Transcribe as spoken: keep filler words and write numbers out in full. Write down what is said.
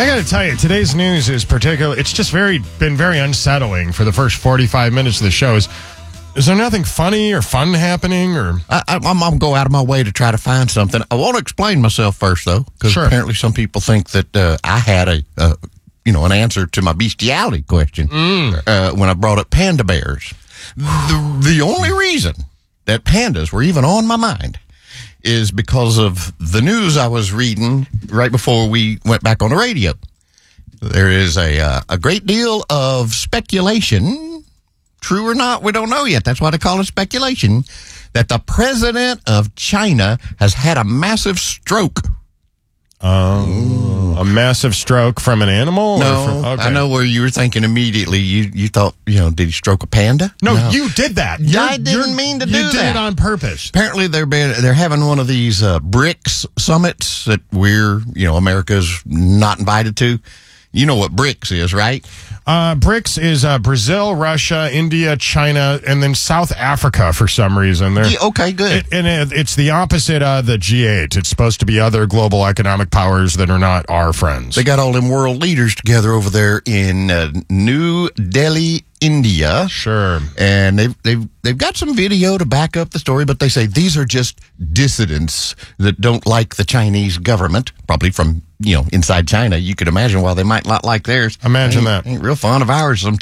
I got to tell you, today's news is particular. It's just very been very unsettling for the first forty-five minutes of the show. Is, is there nothing funny or fun happening? Or I, I, I'm going to go out of my way to try to find something. I want to explain myself first, though, because Sure. apparently some people think that uh, I had a, uh, you know, an answer to my bestiality question Mm. uh, when I brought up panda bears. The, the only reason that pandas were even on my mind is because of the news I was reading right before we went back on the radio. There is a uh, a great deal of speculation, true or not, we don't know yet. That's why they call it speculation, that the president of China has had a massive stroke. um, a massive stroke from an animal? No, or from, okay. I know where you were thinking immediately. You you thought, you know, did he stroke a panda? No, you did that. I You're- didn't you're- mean to you do did that. it on purpose. Apparently, they're been, they're having one of these uh, BRICS summits that we're, you know, America's not invited to. You know what BRICS is, right? Uh, BRICS is uh, Brazil, Russia, India, China, and then South Africa for some reason. They're, Yeah, okay, good. It, and it, it's the opposite of the G eight. It's supposed to be other global economic powers that are not our friends. They got all them world leaders together over there in uh, New Delhi, India. Sure. And they've, they've, they've got some video to back up the story, but they say these are just dissidents that don't like the Chinese government, probably from, you know, inside China. You could imagine why they might not like theirs. Imagine Ain't- that. Ain't real fond of ours sometimes.